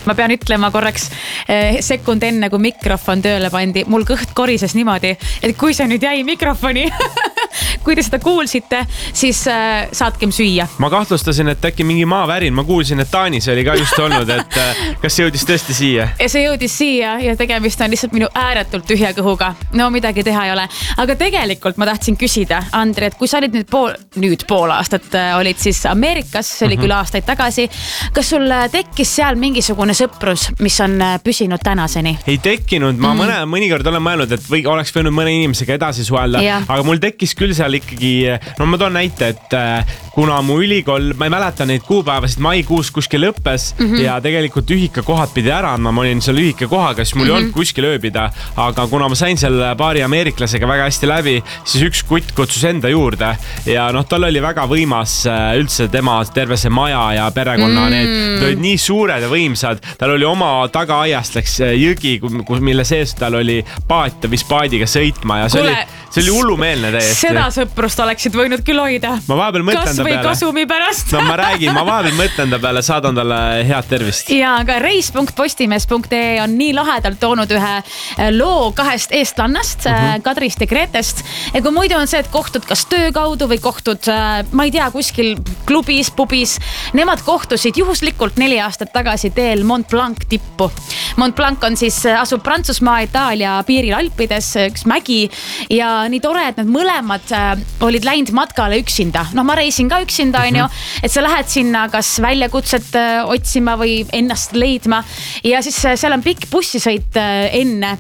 Ma pean ütlema korraks sekund enne, kui mikrofon tööle pandi, mul kõht korises niimoodi, et kui see nüüd jäi mikrofoni, kui te seda kuulsite, siis saatkem süüa. Ma kahtlustasin, et äkki mingi maavärin. Ma kuulsin, et Taanis oli ka just olnud, et kas see jõudis tõesti siia? Ja see jõudis siia ja tegemist on lihtsalt minu ääretult tühja kõhuga. No midagi teha ei ole. Aga tegelikult ma tahtsin küsida, Andre, et kui sa olid nüüd pool aastat olid siis Ameerikas, see oli küll aastaid tagasi, kas sul tekkis seal mingisugune sõprus, mis on püsinud tänaseni? Ei tekkinud, ma mõnikord olen mõelnud, et oleks võinud mõne inimesega edasi suhelda, aga mul tekkis küll seal ikkagi, no ma toon näite, et kuna mu ülikool, ma ei mäleta neid kuupäevasid, maikuus kuskil lõppes ja tegelikult ühikakohad pidi ära andma, ma olin seal ühikakohaga, siis mul ei olnud kuskil ööbida, aga kuna ma sain seal paari ameeriklasega väga hästi läbi, siis üks kutt kutsus enda juurde ja tal oli väga võimas üldse tema terve see maja ja perekonna, need olid nii suured ja võimsad, tal oli oma tagaaiast läks jõgi, mille sees tal oli paat ja vis paadiga sõitma ja see oli hullumeelne täiesti. Seda sõprust oleksid võinud küll hoida. Ma vahepeal mõtlen ta peale. Kas või kasumi pärast. No ma räägin, ma vahepeal mõtlen ta peale, saadan talle head tervist. Ja, aga reis.postimees.ee on nii lahedalt toonud ühe loo 2 eestlannast, Kadrist ja Gretest. Ja kui muidu on see, et kohtud kas töö kaudu või kohtud, ma ei tea, kuskil klubis, pubis, nemad kohtusid juhuslikult 4 aastat tagasi teel Mont Blanc tippu. Mont Blanc on siis, asub Prantsusmaa, Itaalia piiril Alpides, üks mägi ja nii tore, et need mõlemad olid läinud matkale üksinda. Ma reisin ka üksinda, et sa lähed sinna kas väljakutset otsima või ennast leidma ja siis seal on pikk bussisõit enne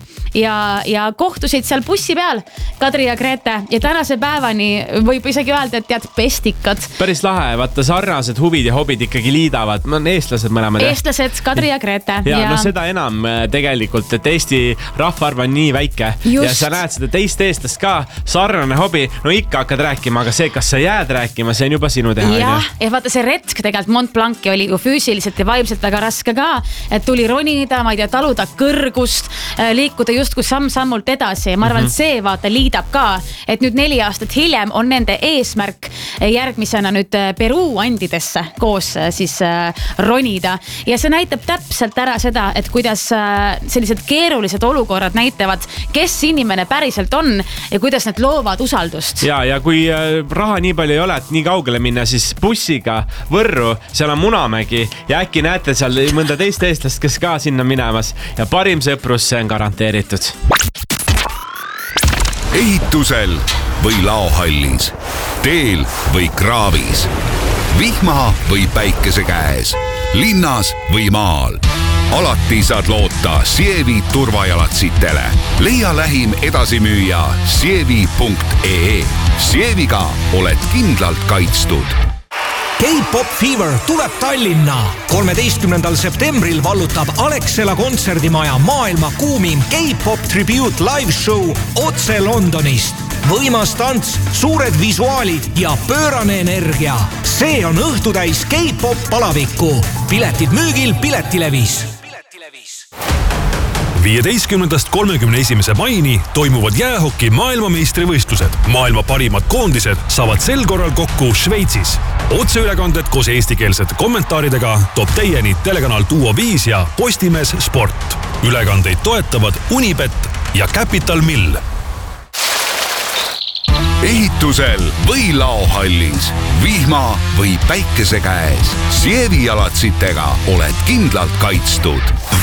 ja kohtusid seal bussi peal Kadri ja Grete ja tänase päevani võib isegi öelda, et tead pestikad. Päris lahe, vaata sarnased huvid ja hobid ikkagi liidavad. Ma on eestlased mõlemad. Eestlased, Kadri ja Grete. Ja no seda enam tegelikult, et Eesti rahvaarv on nii väike ja sa näed seda teist eestlast ka, sarnane hobi, no ikka hakkad rääkima, aga see, kas sa jääd rääkima, see on juba sinu teha. Ja vaata see retk tegelikult Mont Blanci oli ju füüsiliselt ja vaimselt väga raske ka, et tuli ronida, ma ei tea, taluda kõrgust, liikuda justkui samm-sammult edasi ja ma arvan, et see vaata liidab ka, et nüüd 4 aastat hiljem on nende eesmärk järgmisena nüüd Peruu andidesse koos siis ronida ja see näitab täpselt ära seda, et kuidas sellised keerulised olukorrad näitavad, kes inimene päriselt on ja kuidas need loovad usaldust. Ja kui raha nii palju ei ole, et nii kaugele minna, siis bussiga Võrru, seal on Munamägi ja äkki näete seal mõnda teist eestlast, kes ka sinna minemas ja parim sõprus, see on garanteeritud. Ehitusel või laohallis, teel või kraavis, vihma või päikese käes, linnas või maal. Alati saad loota Sievi turvajalatsitele. Leia lähim edasimüüja sievi.ee. Sieviga oled kindlalt kaitstud. K-Pop Fever tuleb Tallinna. 13. septembril vallutab Alexela kontserdimaja maailma kuumim K-Pop Tribute Live Show otse Londonist. Võimas tants, suured visuaalid ja pöörane energia. See on õhtutäis K-Pop palavikku. Piletid müügil Piletilevis. 15. 31. maini toimuvad jäähoki maailmameistrivõistlused. Maailma parimad koondised saavad sel korral kokku Šveitsis. Otseülekanded koos eestikeelsete kommentaaridega toob teieni telekanal Duo 5 ja Postimees Sport. Ülekandeid toetavad Unibet ja Capital Mill. Ehitusel või laohallis, vihma või päikese käes, Sievi jalatsitega oled kindlalt kaitstud.